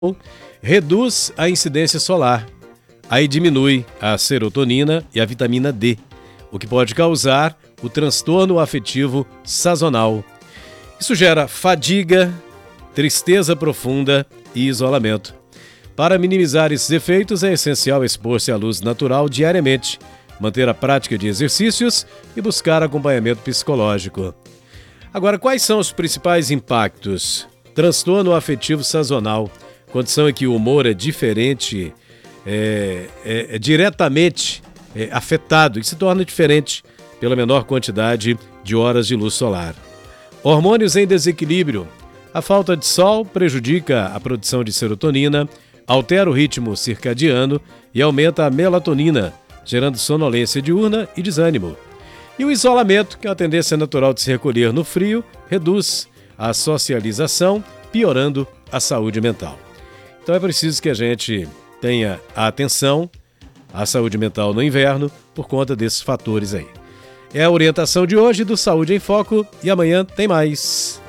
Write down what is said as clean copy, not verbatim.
reduz a incidência solar. Aí diminui a serotonina e a vitamina D, o que pode causar o transtorno afetivo sazonal. Isso gera fadiga, tristeza profunda e isolamento. Para minimizar esses efeitos, é essencial expor-se à luz natural diariamente, manter a prática de exercícios e buscar acompanhamento psicológico. Agora, quais são os principais impactos? Transtorno afetivo sazonal, condição em que o humor é diferente, é diretamente afetado e se torna diferente pela menor quantidade de horas de luz solar. Hormônios em desequilíbrio. A falta de sol prejudica a produção de serotonina, altera o ritmo circadiano e aumenta a melatonina, gerando sonolência diurna e desânimo. E o isolamento, que é a tendência natural de se recolher no frio, reduz a socialização, piorando a saúde mental. Então é preciso que a gente tenha a atenção à saúde mental no inverno por conta desses fatores aí. É a orientação de hoje do Saúde em Foco e amanhã tem mais.